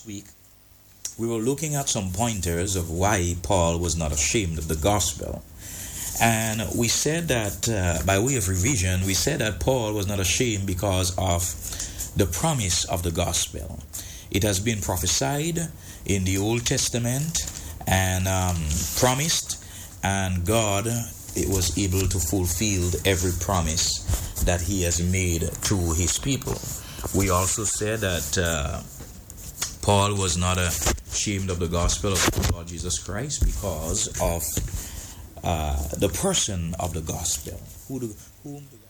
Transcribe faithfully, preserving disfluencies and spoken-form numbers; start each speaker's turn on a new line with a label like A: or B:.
A: last week, we were looking at some pointers of why Paul was not ashamed of the gospel. And we said that, uh, by way of revision, we said that Paul was not ashamed because of the promise of the gospel. It has been prophesied in the Old Testament and um, promised, and God it was able to fulfill every promise that he has made to his people. We also said that uh, Paul was not ashamed of the gospel of the Lord Jesus Christ because of uh, the person of the gospel, who the, whom the